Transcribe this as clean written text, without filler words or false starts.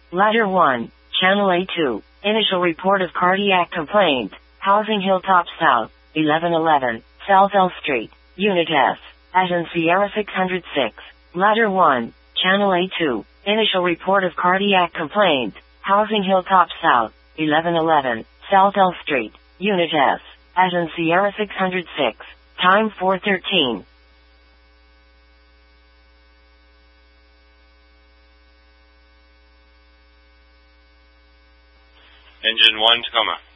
Ladder 1, Channel A2, initial report of cardiac complaint, Housing Hilltop South, 1111, South L Street, Unit S, Agen Sierra 606. Ladder 1, Channel A2, initial report of cardiac complaint, Housing Hilltop South, 1111, South L Street, Unit S, Agen Sierra 606, time 4:13. Engine 1, Tacoma.